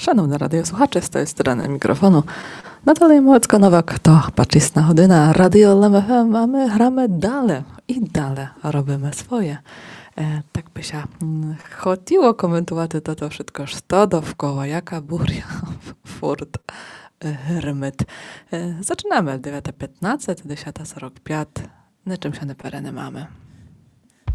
Szanowni radiosłuchacze, z tej strony mikrofonu Natalia Małecka-Nowak, to Paczistna Hodyna, Radio LMFM, a my gramy dalej i dalej robimy swoje. Tak by się chodziło komentować to wszystko, co dookoła, jaka burja, furt, hermit. Zaczynamy 9:15, 10:45, na czym się na pereny mamy.